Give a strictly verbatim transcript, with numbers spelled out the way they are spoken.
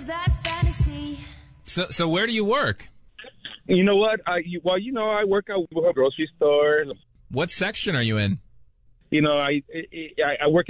live that fantasy. So, so where do you work? You know what? I you, well, you know, I work at a grocery store. What section are you in? You know, I I, I work